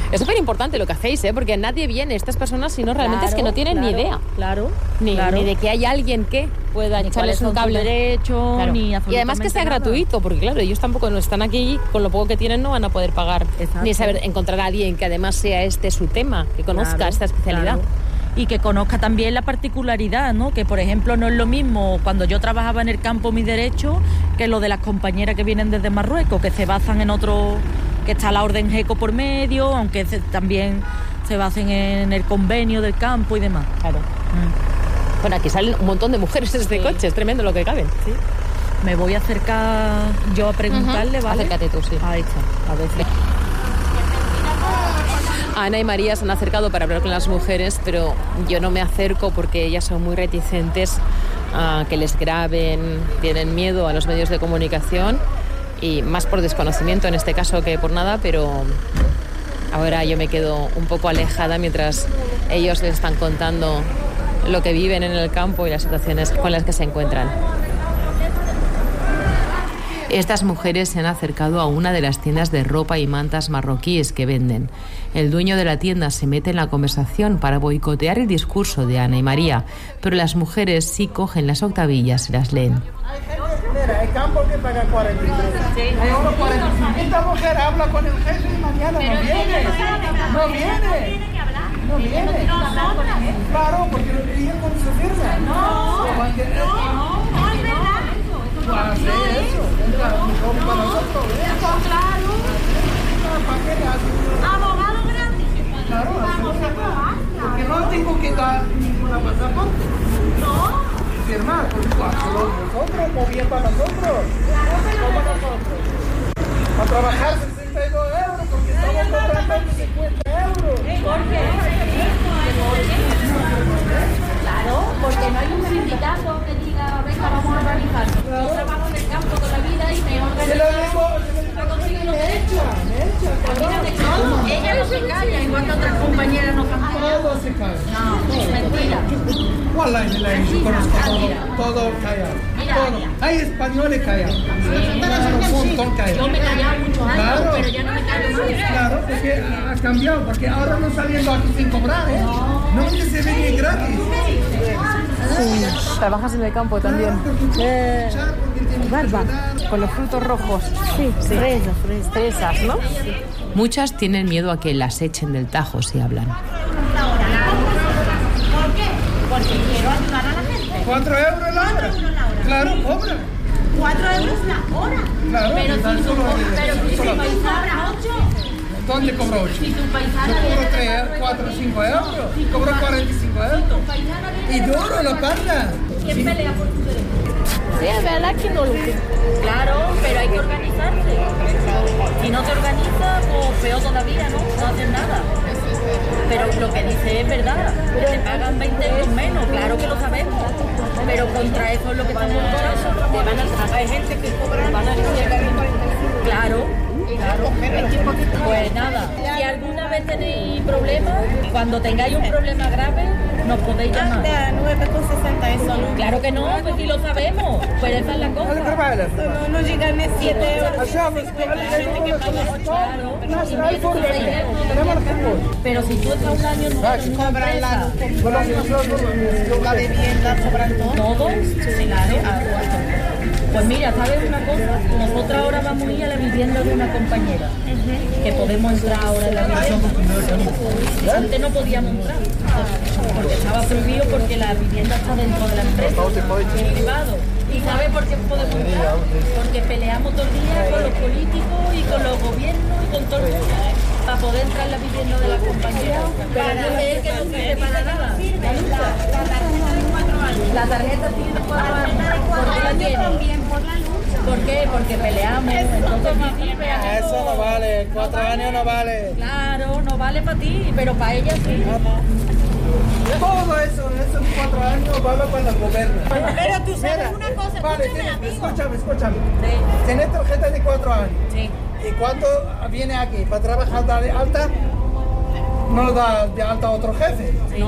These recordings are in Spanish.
Es súper importante lo que hacéis, porque nadie viene, estas personas, si no realmente es que no tienen ni idea. Ni de que hay alguien que pueda echarles un cable. Derecho, claro. ni y además que sea gratuito, porque claro, ellos tampoco no están aquí, con lo poco que tienen no van a poder pagar. Exacto. Ni saber encontrar a alguien que además sea su tema, que conozca esta especialidad. Claro. Y que conozca también la particularidad, ¿no? Que, por ejemplo, no es lo mismo cuando yo trabajaba en el campo Mi Derecho que lo de las compañeras que vienen desde Marruecos, que se basan en otro, que está la orden GECO por medio, aunque también se basen en el convenio del campo y demás. Claro. Bueno, aquí salen un montón de mujeres en este coche, es tremendo lo que caben. Sí. Me voy a acercar yo a preguntarle, ¿vale? Acércate tú, sí. Ahí está, a ver si... Ana y María se han acercado para hablar con las mujeres, pero yo no me acerco porque ellas son muy reticentes a que les graben, tienen miedo a los medios de comunicación y más por desconocimiento en este caso que por nada, pero ahora yo me quedo un poco alejada mientras ellos les están contando lo que viven en el campo y las situaciones con las que se encuentran. Estas mujeres se han acercado a una de las tiendas de ropa y mantas marroquíes que venden. El dueño de la tienda se mete en la conversación para boicotear el discurso de Ana y María, pero las mujeres sí cogen las octavillas y las leen. Mira, el campo que paga 43. Sí. Hay uno 45. Esta mujer habla con el jefe y mañana no viene. No viene. No viene. Claro, porque ella con su firma. No, es verdad. Hace eso, para nosotros. Claro. ¿Para qué le hacen? Abogado gratis. Claro, porque no tengo que dar ninguna pasaporte. No. Firmar, pues nosotros, o bien para nosotros. O para nosotros. A trabajar 62 euros, porque estamos cobrando 50 euros. ¿Por qué? Claro, porque no hay un sindicato que diga, venga, vamos a organizarnos. Yo trabajo en el campo toda la vida y me organizo. Ella no se calla, igual que otras compañeras no cantan. Todo se calla. No, es mentira. Wallah, yo conozco todo callado. Hay españoles callados. Un montón callados. Yo me he callado muchos años, pero ya no me callo más. Claro, porque ha cambiado, porque ahora no saliendo aquí sin cobrar, ¿eh? No que se ve gratis. Sí, trabajas en el campo también. Barba, con los frutos rojos. Sí. Fresas, ¿no? Sí. Muchas tienen miedo a que las echen del tajo si hablan. ¿Por qué? Porque quiero ayudar a la gente. 4 euros la hora. Claro, cobra. 4 euros la hora. Claro. Pero si tu paisana 8. ¿Dónde cobro 8? Si tu paisana yo cobro 3, 4, 5 euros. Cobro 45 euros. Y duro, no pasa. ¿Quién pelea por tu derecho? Sí, es verdad que no lo sé. Claro, pero hay que organizarse. Si no te organizas, pues peor todavía, ¿no? No haces nada. Pero lo que dice es verdad. Te pagan 20 euros menos, claro que lo sabemos. Pero contra eso es lo que estamos luchando. Hay gente que cobra. Claro. Pues nada, si alguna vez tenéis problemas, cuando tengáis un problema grave, nos podéis llamar. 9,60 eso no. Claro que no, pues si lo sabemos, pues esa es la cosa. No llegan a 7 euros. Pero si tú estás un año en una empresa, La vivienda, cobran todo. ¿todos? Claro. Pues mira, ¿sabes una cosa? Nosotros ahora vamos a ir a la vivienda de una compañera, que podemos entrar ahora en la vivienda. Antes no podíamos entrar, porque estaba prohibido, porque la vivienda está dentro de la empresa, es privado. ¿Y sabes por qué podemos entrar? Porque peleamos todo el día con los políticos y con los gobiernos y con todo el mundo, para poder entrar en la vivienda de la compañera. Para ver que no sirve para nada. La tarjeta tiene 4 años. ¿Por qué la tiene? ¿Por qué? Porque peleamos. Entonces no sirve. Eso no vale, 4 años no vale. Claro, no vale para ti, pero para ella sí. Todo eso, esos 4 años vale para el gobierno. Pero tú sabes una cosa, vale, escúchame. Sí. Tienes tarjeta de 4 años. Sí. ¿Y cuando viene aquí para trabajar de alta? ¿No da de alta a otro jefe? No.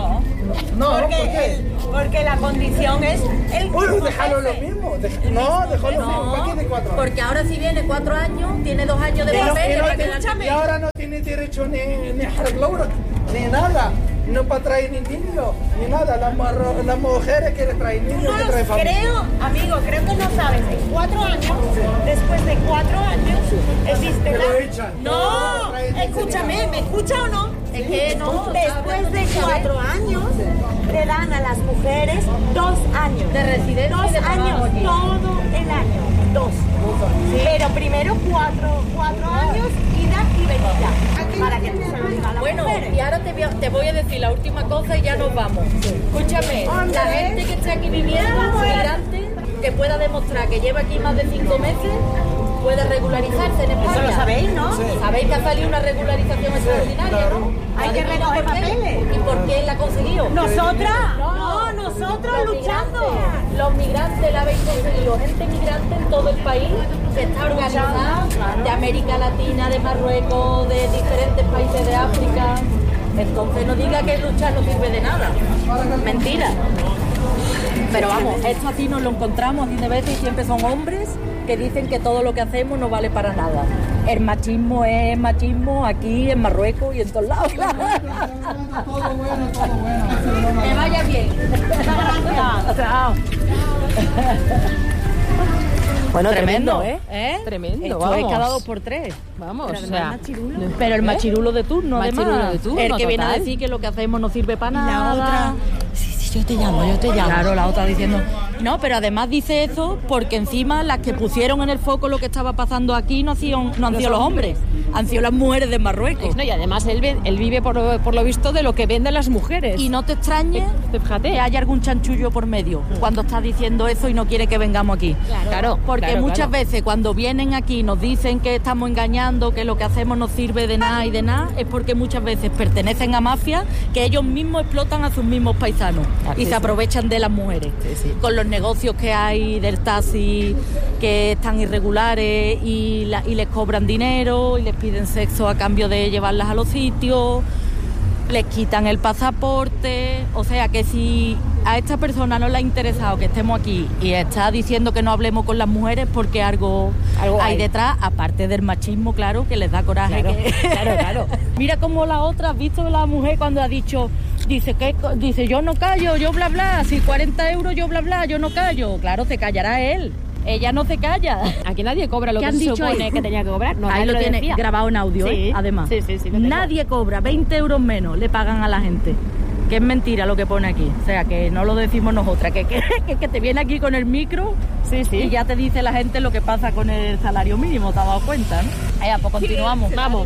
No, ¿por qué? Porque la condición es el Bueno, déjalo lo mismo. No, déjalo lo mismo. ¿Para qué de 4 años? Porque ahora si viene 4 años, tiene 2 años de papeles para quedarse. Y ahora no tiene derecho ni ni nada. No para traer ni niños, ni nada. Las mujeres quieren traer niños, que traen familia. Creo que no sabes. En 4 años, después de 4 años, existe Que la... lo echan. No, escúchame, ¿me escucha o no? Es que no. Después de 4 años, le dan a las mujeres 2 años. De residencia 2 y de trabajo años, aquí. todo el año. 2. Pero primero 4 años, ida y venida. Para que tú se lo digas a las Bueno, mujeres. y ahora te voy a decir la última cosa y ya nos vamos. Escúchame, la gente que esté aquí viviendo, migrante, que pueda demostrar que lleva aquí más de 5 meses, puede regularizarse en España. Eso lo sabéis, ¿no? Sabéis que ha salido una regularización extraordinaria, ¿no? Hay que recoger papeles. ¿Y por qué la ha conseguido? ¿Nosotras? No, nosotros luchando. Los migrantes la habéis conseguido, gente migrante en todo el país que está organizada, de América Latina, de Marruecos, de diferentes países de África. Entonces no diga que luchar no sirve de nada. Mentira. Pero vamos, esto así nos lo encontramos así de veces y siempre son hombres que dicen que todo lo que hacemos no vale para nada. El machismo es machismo aquí en Marruecos y en todos lados. Todo bueno. Que vaya bien. Gracias. Chao. Bueno, Tremendo, Tremendo, Esto vamos. es cada 2 por 3. Vamos, Pero o sea... Pero el machirulo de turno, Machirulo además. de turno, el que viene a total. decir que lo que hacemos no sirve para nada. La otra, sí, yo te llamo. Claro, la otra diciendo... No, pero además dice eso porque encima las que pusieron en el foco lo que estaba pasando aquí no han sido los hombres, han sido las mujeres de Marruecos. No, y además él vive por lo visto de lo que venden las mujeres. Y no te extrañe Fíjate. que haya algún chanchullo por medio cuando está diciendo eso y no quiere que vengamos aquí. Claro, Porque claro, muchas claro. veces cuando vienen aquí nos dicen que estamos engañando, que lo que hacemos no sirve de nada y de nada, es porque muchas veces pertenecen a mafias que ellos mismos explotan a sus mismos paisanos y se aprovechan de las mujeres. Sí. Con los negocios que hay del taxi que están irregulares y les cobran dinero y les piden sexo a cambio de llevarlas a los sitios, les quitan el pasaporte. O sea que si a esta persona no le ha interesado que estemos aquí y está diciendo que no hablemos con las mujeres porque algo hay detrás, aparte del machismo, claro, que les da coraje. Claro. Mira cómo la otra, ¿has visto la mujer cuando ha dicho, dice yo no callo, yo bla bla, si 40 euros yo bla bla, yo no callo? Claro, se callará él. Ella no se calla. Aquí nadie cobra lo ¿Qué que han se dicho supone ahí? que tenía que cobrar. No, Ahí lo tiene decía. grabado en audio, Sí, además. sí, lo tengo. Nadie cobra, 20 euros menos le pagan a la gente. Que es mentira lo que pone aquí. O sea, que no lo decimos nosotras, que te viene aquí con el micro y ya te dice la gente lo que pasa con el salario mínimo, ¿te has dado cuenta, no? Pues continuamos. Vamos.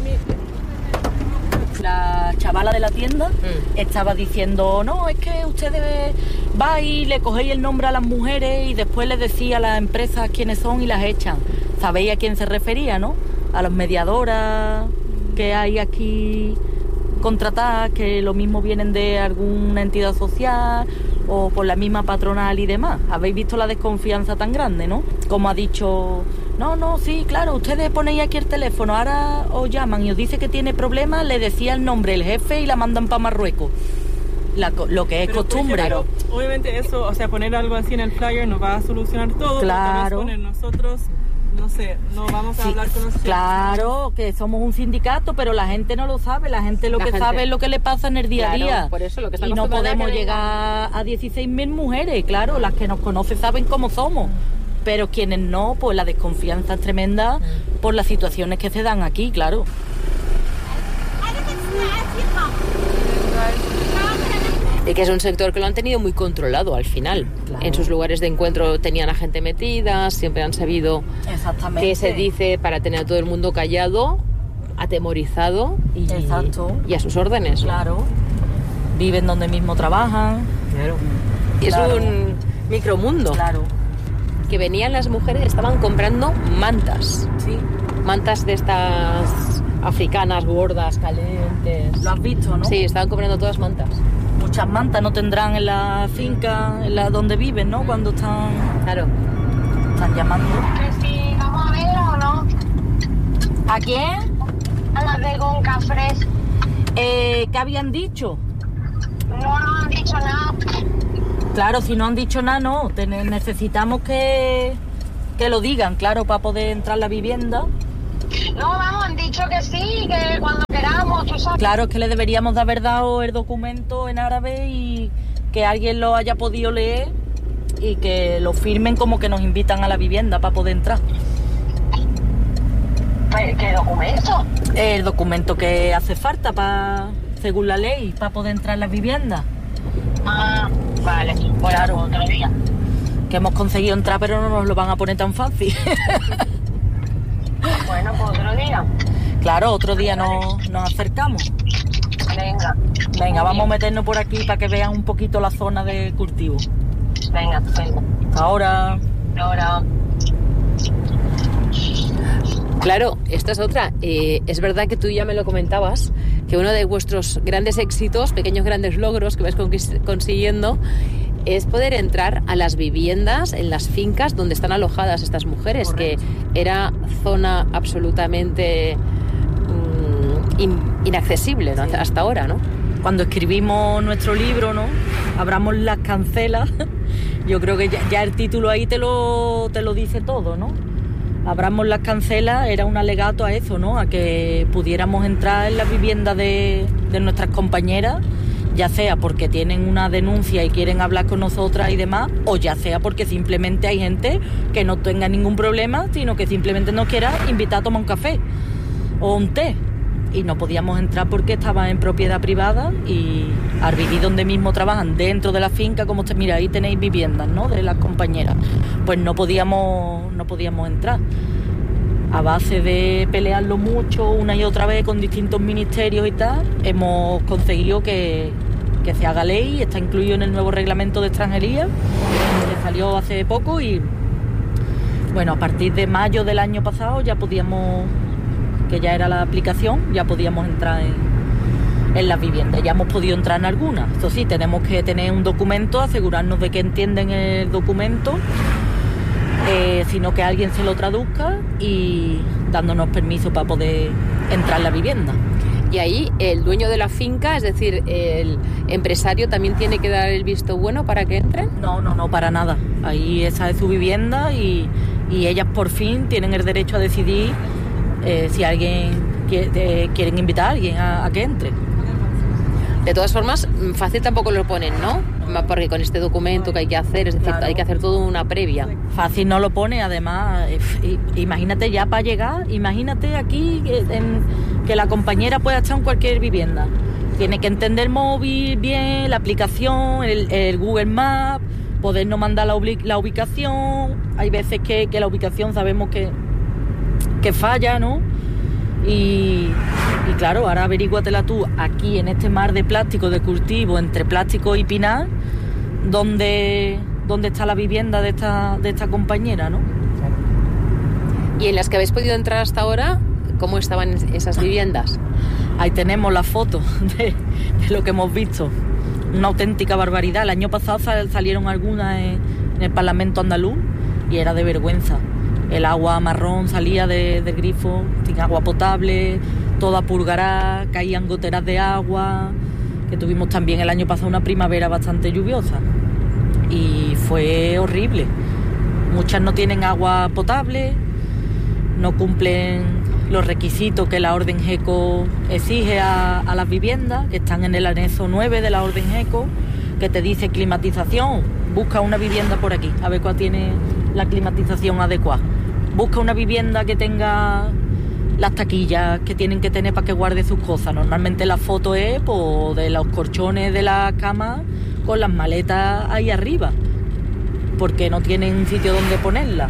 La chavala de la tienda estaba diciendo, no, es que ustedes vais y le cogéis el nombre a las mujeres y después les decís a las empresas quiénes son y las echan. ¿Sabéis a quién se refería, no? A las mediadoras que hay aquí contratadas, que lo mismo vienen de alguna entidad social o por la misma patronal y demás. ¿Habéis visto la desconfianza tan grande, no? Como ha dicho... No, sí, claro, ustedes ponéis aquí el teléfono, ahora os llaman y os dice que tiene problemas, le decía el nombre el jefe y la mandan para Marruecos. Lo que es costumbre. Pero obviamente eso, o sea, poner algo así en el flyer no va a solucionar todo. Claro. Poner nosotros, no sé, no vamos a hablar con los chefs. Claro, que somos un sindicato, pero la gente no lo sabe, la gente sabe es lo que le pasa en el día a día. Por eso, lo que y no podemos llegar a 16.000 mujeres, claro, las que nos conocen saben cómo somos. Pero quienes no, pues la desconfianza es tremenda por las situaciones que se dan aquí, claro. Y que es un sector que lo han tenido muy controlado al final. Claro. En sus lugares de encuentro tenían a gente metida, siempre han sabido qué se dice para tener a todo el mundo callado, atemorizado y a sus órdenes. Claro. Viven donde mismo trabajan. Claro. Y es un micromundo. Claro. Que venían las mujeres, estaban comprando mantas. Sí. Mantas de estas africanas, gordas, calientes. ¿Lo has visto, no? Sí, estaban comprando todas mantas. Muchas mantas no tendrán en la finca, en la donde viven, ¿no? Cuando están... Claro. Están llamando. Que si vamos a verla o no. ¿A quién? A las de Goncafres. ¿Qué habían dicho? No nos han dicho nada. Claro, si no han dicho nada, no. Necesitamos que lo digan, claro, para poder entrar a la vivienda. No, vamos, han dicho que sí, que cuando queramos, tú sabes. Claro, es que le deberíamos de haber dado el documento en árabe y que alguien lo haya podido leer y que lo firmen como que nos invitan a la vivienda para poder entrar. ¿Qué documento? El documento que hace falta según la ley, para poder entrar en la vivienda. Ah, vale, pues claro, otro día. Que hemos conseguido entrar, pero no nos lo van a poner tan fácil. Bueno, pues otro día. Claro, otro día nos acercamos. Venga, vamos a meternos por aquí para que vean un poquito la zona de cultivo. Venga. Ahora. Claro, esta es otra. Es verdad que tú ya me lo comentabas, que uno de vuestros grandes éxitos, pequeños grandes logros que vais consiguiendo, es poder entrar a las viviendas, en las fincas donde están alojadas estas mujeres. Correcto. Que era zona absolutamente inaccesible, ¿no? Sí. Hasta ahora, ¿no? Cuando escribimos nuestro libro, ¿no? Abramos las cancelas. Yo creo que ya el título ahí te lo dice todo, ¿no? Abramos las cancelas era un alegato a eso, ¿no? A que pudiéramos entrar en la vivienda de nuestras compañeras, ya sea porque tienen una denuncia y quieren hablar con nosotras y demás, o ya sea porque simplemente hay gente que no tenga ningún problema, sino que simplemente nos quiera invitar a tomar un café o un té. Y no podíamos entrar porque estaban en propiedad privada y al vivir donde mismo trabajan, dentro de la finca, como usted mira, ahí tenéis viviendas, ¿no?, de las compañeras. Pues no podíamos entrar. A base de pelearlo mucho una y otra vez con distintos ministerios y tal, hemos conseguido que se haga ley, está incluido en el nuevo reglamento de extranjería, que salió hace poco y, bueno, a partir de mayo del año pasado ya podíamos, que ya era la aplicación, ya podíamos entrar en las viviendas. Ya hemos podido entrar en algunas. Eso sí, tenemos que tener un documento, asegurarnos de que entienden el documento, sino que alguien se lo traduzca y dándonos permiso para poder entrar en la vivienda. Y ahí el dueño de la finca, es decir, el empresario, también tiene que dar el visto bueno para que entren. No, para nada. Ahí esa es su vivienda y ellas por fin tienen el derecho a decidir si quieren invitar a alguien a que entre. De todas formas, fácil tampoco lo ponen, ¿no? Porque con este documento que hay que hacer, es decir, claro, hay que hacer todo una previa. Fácil no lo pone, además, imagínate ya para llegar, imagínate aquí que la compañera pueda estar en cualquier vivienda. Tiene que entender el móvil bien, la aplicación, el Google Maps, podernos mandar la ubicación. Hay veces que la ubicación sabemos que falla, ¿no? Y claro, ahora averíguatela tú aquí en este mar de plástico de cultivo entre plástico y pinar, ¿dónde está la vivienda de esta compañera, ¿no? ¿Y en las que habéis podido entrar hasta ahora, cómo estaban esas viviendas? Ahí tenemos la foto de lo que hemos visto. Una auténtica barbaridad. El año pasado salieron algunas en el Parlamento andaluz y era de vergüenza. El agua marrón salía del grifo, sin agua potable, toda purgará, caían goteras de agua, que tuvimos también el año pasado una primavera bastante lluviosa y fue horrible. Muchas no tienen agua potable, no cumplen los requisitos que la Orden GECO exige a las viviendas, que están en el anexo 9 de la Orden GECO, que te dice climatización, busca una vivienda por aquí, a ver cuál tiene la climatización adecuada. Busca una vivienda que tenga las taquillas que tienen que tener para que guarde sus cosas. Normalmente la foto es de los colchones de la cama con las maletas ahí arriba, porque no tienen sitio donde ponerlas.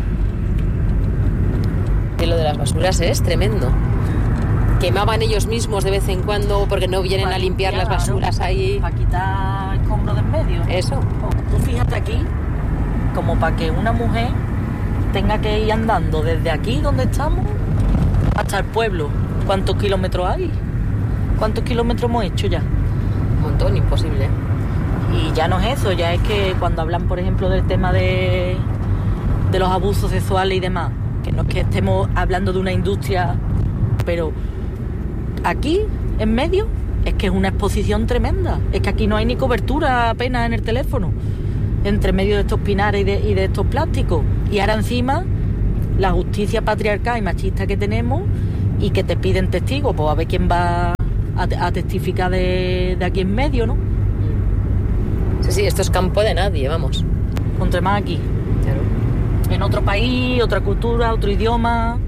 Y lo de las basuras es tremendo. Quemaban ellos mismos de vez en cuando porque no vienen a limpiar las basuras ahí. Para quitar escombro de en medio. Eso. Tú fíjate aquí, como para que una mujer tenga que ir andando desde aquí donde estamos hasta el pueblo. ¿Cuántos kilómetros hay? ¿Cuántos kilómetros hemos hecho ya? Un montón, imposible. Y ya no es eso, ya es que cuando hablan, por ejemplo, del tema de los abusos sexuales y demás, que no es que estemos hablando de una industria, pero aquí, en medio, es que es una exposición tremenda. Es que aquí no hay ni cobertura apenas en el teléfono, entre medio de estos pinares y de estos plásticos. Y ahora encima, la justicia patriarcal y machista que tenemos y que te piden testigos, pues a ver quién va a testificar de aquí en medio, ¿no? Sí, esto es campo de nadie, vamos. Contra más aquí. Claro. En otro país, otra cultura, otro idioma.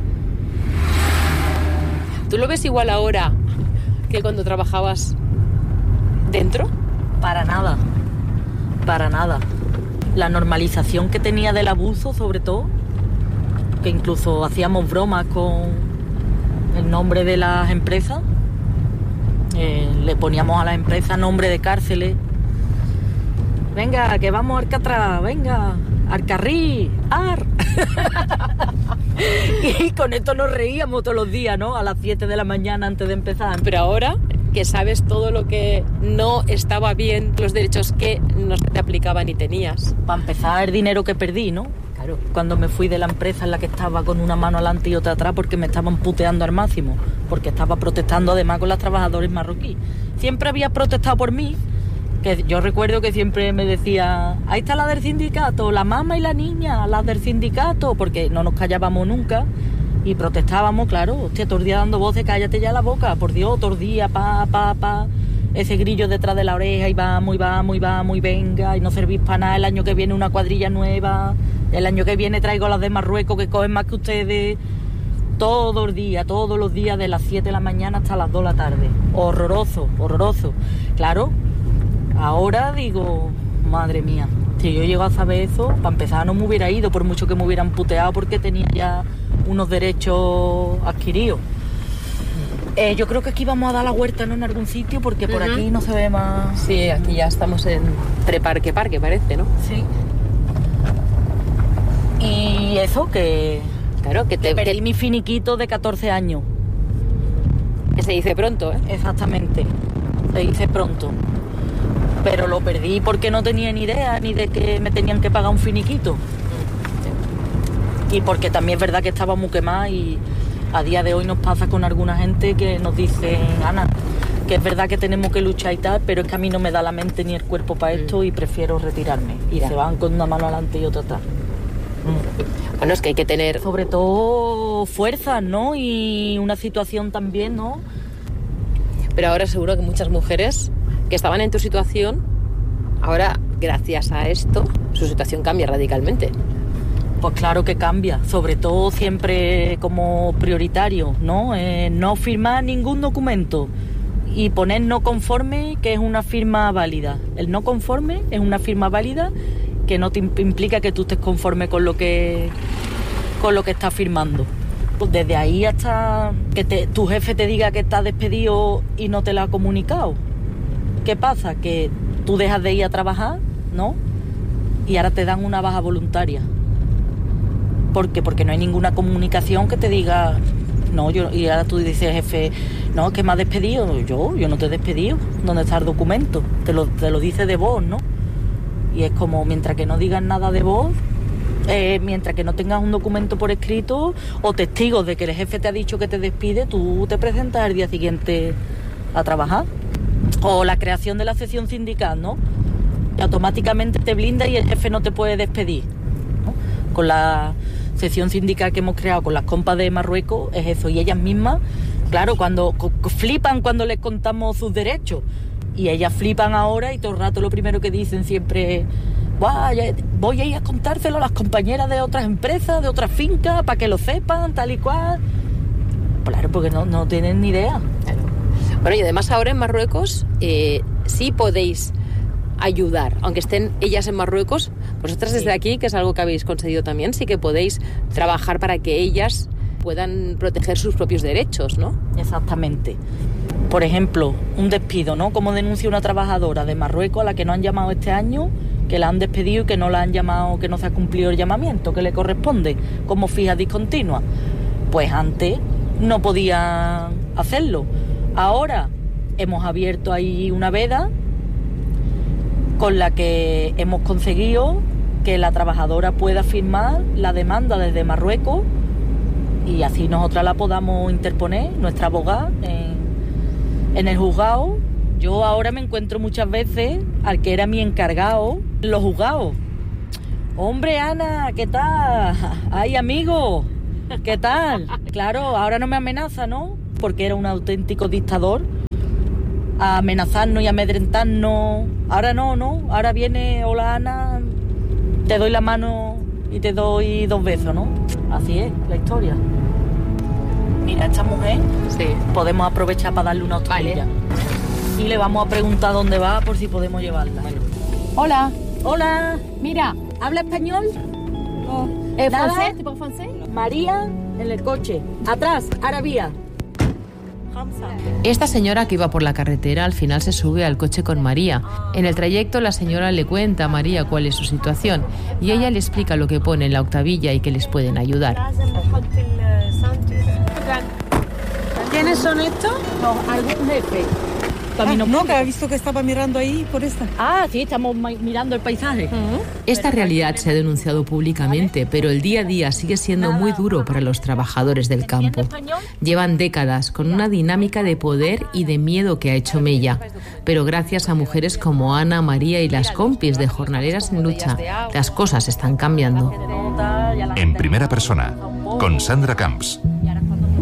¿Tú lo ves igual ahora que cuando trabajabas dentro? Para nada. Para nada. La normalización que tenía del abuso, sobre todo, que incluso hacíamos bromas con el nombre de las empresas. Le poníamos a las empresas nombre de cárceles. Venga, que vamos a Alcatraz, venga, Alcarrí, Ar. Y con esto nos reíamos todos los días, ¿no? A las 7 de la mañana antes de empezar. Pero ahora que sabes todo lo que no estaba bien, los derechos que no se te aplicaban y tenías. Para empezar, el dinero que perdí, ¿no? Claro. Cuando me fui de la empresa en la que estaba con una mano adelante y otra atrás porque me estaban puteando al máximo, porque estaba protestando además con las trabajadoras marroquíes. Siempre había protestado por mí, que yo recuerdo que siempre me decía, ahí está la del sindicato, la mamá y la niña, las del sindicato, porque no nos callábamos nunca y protestábamos, claro, hostia, todo el día dando voces, cállate ya la boca, por Dios, todo el día, ese grillo detrás de la oreja y vamos, y venga, y no servís para nada, el año que viene una cuadrilla nueva, el año que viene traigo las de Marruecos que cogen más que ustedes, todos los días de las 7 de la mañana hasta las 2 de la tarde, horroroso, claro. Ahora digo, madre mía, si yo llego a saber eso, para empezar no me hubiera ido, por mucho que me hubieran puteado, porque tenía ya unos derechos adquiridos. Yo creo que aquí vamos a dar la vuelta, ¿no? En algún sitio, porque por aquí no se ve más... Sí, aquí ya estamos entre parque, parece, ¿no? Sí. Y eso, que... Claro, que perdí mi finiquito de 14 años. Que se dice pronto, ¿eh? Exactamente, se dice pronto. Pero lo perdí porque no tenía ni idea ni de que me tenían que pagar un finiquito. Y porque también es verdad que estaba muy quemada y a día de hoy nos pasa con alguna gente que nos dicen, Ana, que es verdad que tenemos que luchar y tal, pero es que a mí no me da la mente ni el cuerpo para esto y prefiero retirarme. Y se van con una mano adelante y otra atrás. Bueno, es que hay que tener... Sobre todo fuerzas, ¿no? Y una situación también, ¿no? Pero ahora seguro que muchas mujeres que estaban en tu situación, ahora, gracias a esto, su situación cambia radicalmente. Pues claro que cambia, sobre todo siempre como prioritario, ¿no? No firmar ningún documento y poner no conforme, que es una firma válida. El no conforme es una firma válida que no te implica que tú estés conforme con lo que estás firmando. Pues desde ahí hasta que tu jefe te diga que estás despedido y no te lo ha comunicado. ¿Qué pasa? Que tú dejas de ir a trabajar, ¿no? Y ahora te dan una baja voluntaria. ¿Por qué? Porque no hay ninguna comunicación que te diga, no, y ahora tú dices, jefe, no, es que me has despedido. Yo no te he despedido. ¿Dónde está el documento? Te lo dice de voz, ¿no? Y es como, mientras que no digas nada de voz, mientras que no tengas un documento por escrito o testigos de que el jefe te ha dicho que te despide, tú te presentas el día siguiente a trabajar. O la creación de la sección sindical, ¿no? Y automáticamente te blinda y el jefe no te puede despedir, ¿no? Con la sección sindical que hemos creado con las compas de Marruecos es eso. Y ellas mismas, claro, cuando flipan cuando les contamos sus derechos. Y ellas flipan ahora y todo el rato lo primero que dicen siempre es, voy a ir a contárselo a las compañeras de otras empresas, de otras fincas, para que lo sepan, tal y cual. Claro, porque no tienen ni idea. Claro. Bueno, y además ahora en Marruecos sí podéis ayudar, aunque estén ellas en Marruecos, vosotras desde aquí, que es algo que habéis conseguido también, sí que podéis trabajar para que ellas puedan proteger sus propios derechos, ¿no? Exactamente. Por ejemplo, un despido, ¿no? Como denuncia una trabajadora de Marruecos a la que no han llamado este año, que la han despedido y que no la han llamado, que no se ha cumplido el llamamiento que le corresponde como fija discontinua. Pues antes no podían hacerlo. Ahora hemos abierto ahí una veda con la que hemos conseguido que la trabajadora pueda firmar la demanda desde Marruecos y así nosotras la podamos interponer, nuestra abogada, en el juzgado, Yo ahora me encuentro muchas veces al que era mi encargado, los juzgados. Hombre, Ana, ¿qué tal? Ay, amigo, ¿qué tal? Claro, ahora no me amenaza, ¿no? Porque era un auténtico dictador. A amenazarnos y amedrentarnos. Ahora no, ¿no? Ahora viene, hola, Ana, te doy la mano y te doy 2 besos, ¿no? Así es, la historia. Mira, esta mujer, Sí. podemos aprovechar para darle una hostililla. Y le vamos a preguntar dónde va por si podemos llevarla. Hola, Hola, mira. ¿habla español? ¿Francés? Nada. ¿Tipo francés? María en el coche. Atrás, ahora vía. Esta señora que iba por la carretera al final se sube al coche con María. En el trayecto la señora le cuenta a María cuál es su situación y ella le explica lo que pone en la octavilla y que les pueden ayudar. ¿Quiénes son estos? No, algún jefe. No, que ha visto que estaba mirando ahí por esta. Ah, sí, estamos mirando el paisaje. Esta realidad se ha denunciado públicamente, pero el día a día sigue siendo muy duro para los trabajadores del campo. Llevan décadas con una dinámica de poder y de miedo que ha hecho mella, pero gracias a mujeres como Ana, María y las compis de Jornaleras en Lucha, las cosas están cambiando. En primera persona, con Sandra Camps.